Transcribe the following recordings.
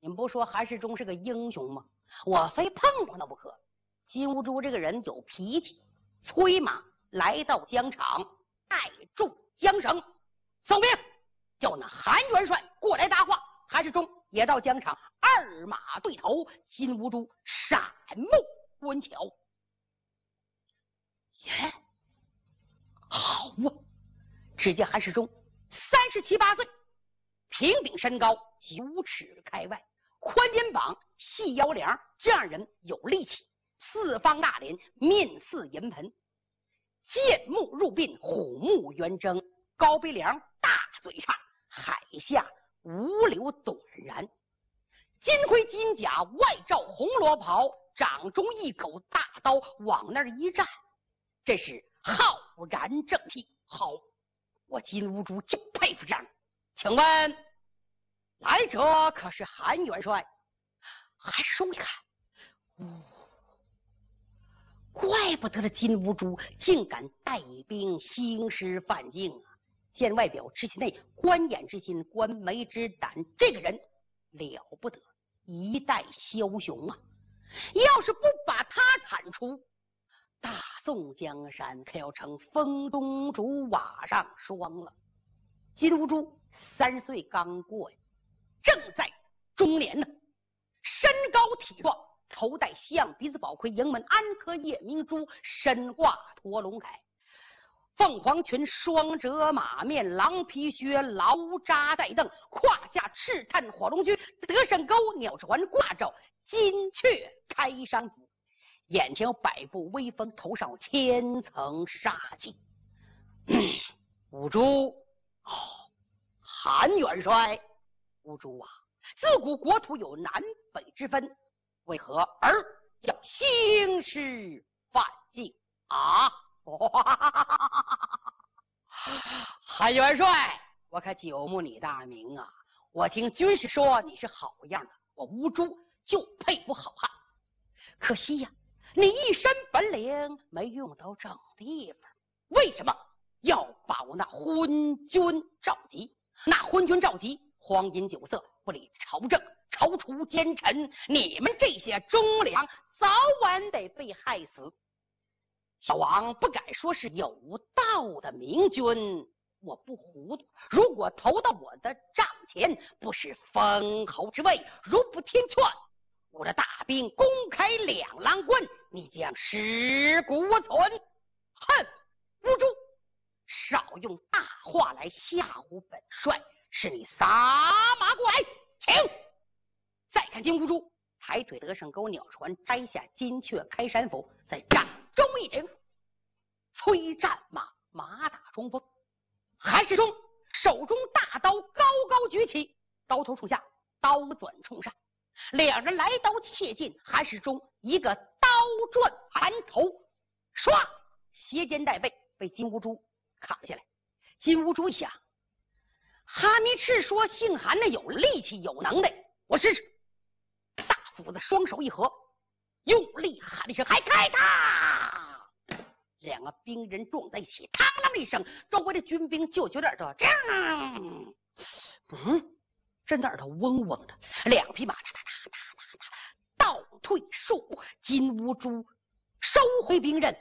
你们不说韩世忠是个英雄吗？我非碰他不可。金兀术这个人有脾气，催马来到疆场，带住缰绳，送兵叫那韩元帅过来答话。韩世忠也到疆场，二马对头，金兀术闪目观瞧。耶，好啊！只见韩世忠37、8岁，平顶身高9尺开外，宽肩膀细腰梁，这样人有力气。四方大脸，面似银盆，剑目入鬓，虎目圆睁，高鼻梁，大嘴叉，海下无流短然。金盔金甲，外罩红罗袍，掌中一口大刀，往那儿一站，这是浩然正气。好，我金兀术就佩服这样。请问来者可是韩元帅？韩世忠一看，怪不得这金兀术竟敢带兵兴师犯境啊！见外表知其内，观眼之心，观眉之胆，这个人了不得，一代枭雄啊！要是不把他铲除，大宋江山可要成风中烛瓦上霜了。金兀术30岁刚过呀，正在中年呢，身高体壮，头戴象鼻子宝盔，营门安科夜明珠，身挂驼龙铠，凤凰裙，双折马面，狼皮靴，劳扎带蹬，胯下赤炭火龙驹，德胜钩，鸟翅环，挂着金雀开山斧，眼前有百步威风，头上有千层杀气。兀术，韩元帅，兀术啊，自古国土有南北之分，为何而要兴师犯境啊？韩元帅，我可久慕你大名啊！我听军师说你是好样的，我兀术就佩服好汉。可惜呀，你一身本领没用到正地方。为什么要把我那昏君召集？那昏君召集，荒淫酒色，不理朝政，踌躇奸臣，你们这些忠良早晚得被害死。小王不敢说是有道的明君，我不糊涂。如果投到我的帐前，不是封侯之位，如不听劝，我的大兵公开两郎关，你将尸骨无存。哼，兀术，少用大话来吓唬本帅，是你撒马过来，请。再看金兀术，抬腿得胜钩，鸟船摘下金雀开山斧，在掌中一顶，催战马，马打冲锋。韩世忠手中大刀高高举起，刀头冲下，刀转冲上，两人来刀切近，韩世忠一个刀转盘头，唰，斜肩带背，被金兀术砍下来。金兀术一想，哈密赤说姓韩的有力气有能耐，我试试。大斧子双手一合，用力喊一声，还开他！两个兵人撞在一起，嘡啷一声，周围的军兵就觉得耳朵这样，这耳朵嗡嗡的，两匹马倒退数步，金兀术收回兵刃，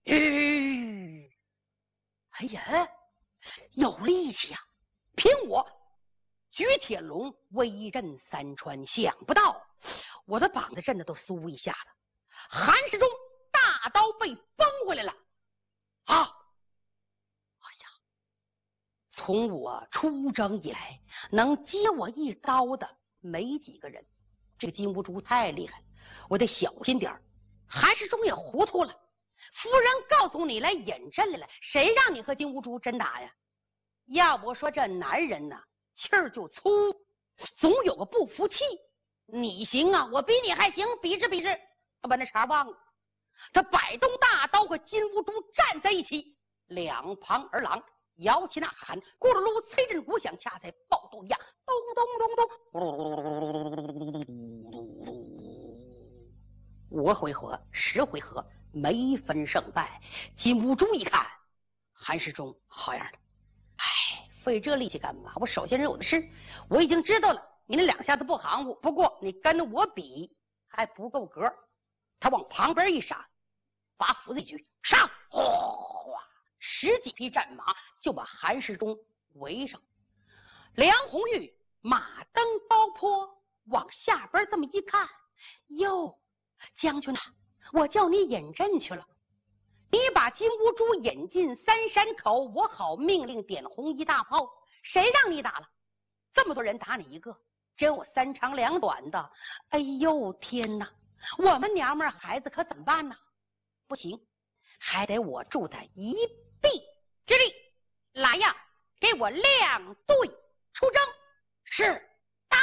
哎呀，有力气呀！凭我举铁龙威震三川，想不到我的膀子震的都酥一下子。韩世忠大刀被崩回来了啊！哎呀，从我出征以来，能接我一刀的没几个人，这个金兀术太厉害了，我得小心点儿。韩世忠也糊涂了，夫人告诉你来引阵来了，谁让你和金兀术真打呀？要不说这男人呢，气儿就粗，总有个不服气。你行啊，我比你还行，比试比试。他把那茬忘了，他摆动大刀和金兀术站在一起，两旁儿郎摇旗呐喊，咕噜噜催阵鼓响，恰才暴动一样，咚咚咚咚，5个回合10回合没分胜败。金兀术一看，韩世忠好样的，费这力气干嘛？我手下人有的是，我已经知道了， 你那2下子不含糊，不过你跟我比还不够格。他往旁边一闪，把斧子一举，上！哗，10几匹战马就把韩世忠围上。梁红玉马登高坡，往下边这么一看，哟，将军呐，我叫你引阵去了。你把金兀术引进3山口，我好命令点红衣大炮。谁让你打了？这么多人打你一个，真我3长2短的。哎呦天哪！我们娘们孩子可怎么办呢？不行，还得我助他一臂之力。来呀，给我亮队出征！是，到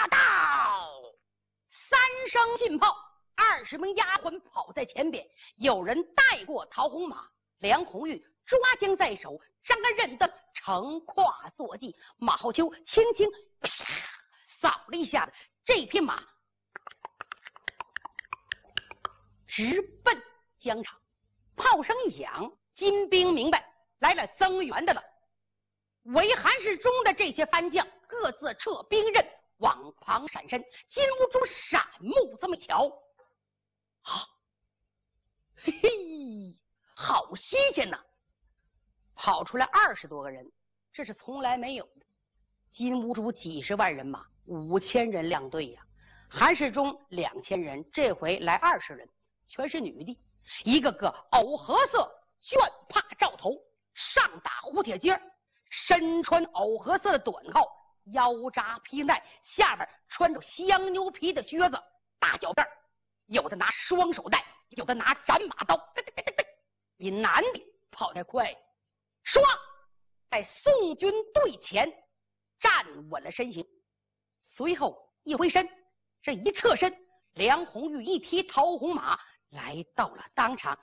！3声劲炮，20名丫鬟跑在前边，有人带过陶红马，梁红玉抓将在手，张安刃的乘胯坐骑，马后秋轻轻扫了一下子，这匹马直奔疆场。炮声一响，金兵明白来了增援的了。围韩世忠的这些番将各自撤兵刃，往旁闪身。金兀术闪目这么瞧，嘿嘿，好新鲜呐！跑出来20多个人，这是从来没有的。金兀术几十万人马，5000人亮队呀。韩世忠2000人，这回来20人，全是女的，一个个藕荷色绢帕罩头，上打胡铁尖，身穿藕荷色的短袄，腰扎皮带，下边穿着香牛皮的靴子，大脚辫，有的拿双手带，有的拿斩马刀，比男的跑得快。唰，在宋军队前站稳了身形，随后一回身，这一侧身，梁红玉一匹桃红马来到了当场。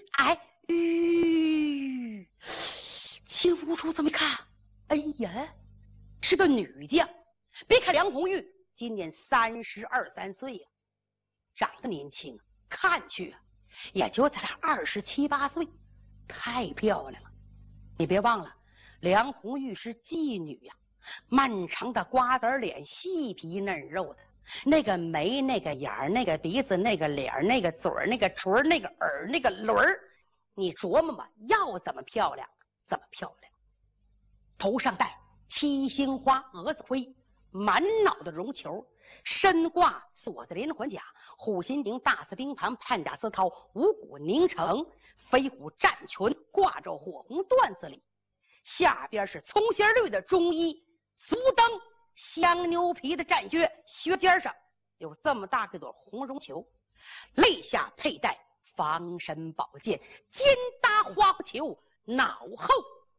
金兀术这么一看，哎呀，是个女将。别看梁红玉今年32、3岁呀，长得年轻，看去也就在27、8岁，太漂亮了。你别忘了，梁红玉是妓女呀，漫长的瓜子脸，细皮嫩肉的，那个眉，那个眼，那个鼻子，那个脸，那个嘴，那个唇，那个耳，那个轮儿，你琢磨吧，要怎么漂亮怎么漂亮。头上戴七星花蛾子盔，满脑的绒球，身挂锁子连环甲，虎心顶大字钉盘，判甲丝绦，五谷凝成，飞虎战裙，挂着火红缎子里，下边是葱心绿的中衣，足蹬香牛皮的战靴，靴尖上有这么大个朵红绒球，肋下佩戴防身宝剑，肩搭花球，脑后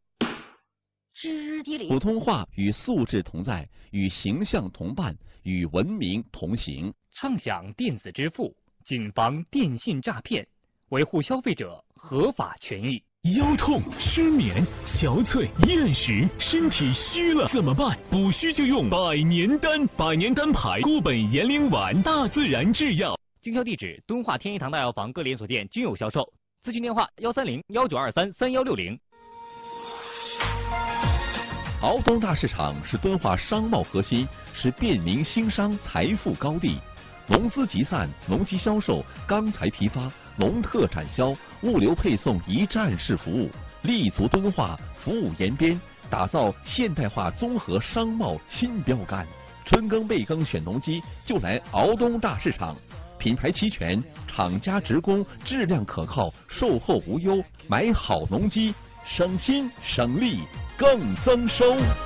直滴铃。 普通话与素质同在，与形象同伴，与文明同行。 畅享电子支付，谨防电信诈骗，维护消费者合法权益。 腰痛、失眠、憔悴、厌食，身体虚了怎么办？补虚就用百年丹，百年丹牌固本延龄丸，大自然制药。 经销地址：敦化天一堂大药房各连锁店均有销售。咨询电话：130-1923-3160。 敖东大市场是敦化商贸核心，是便民兴商财富高地。农资集散、农机销售、钢材批发、农特产销、物流配送一站式服务，立足敦化，服务延边，打造现代化综合商贸新标杆。春耕备耕选农机就来敖东大市场，品牌齐全，厂家直供，质量可靠，售后无忧，买好农机省心省力更增收。